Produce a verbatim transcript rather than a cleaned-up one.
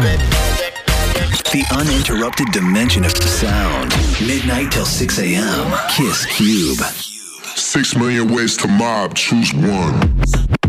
The uninterrupted dimension of sound. Midnight till six a.m. Kiss Cube. Six million ways to mob. Choose one.